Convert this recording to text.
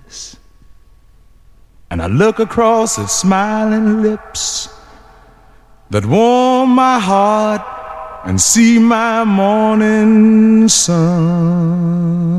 breeze, and I look across at smiling lips that warm my heart and see my morning sun.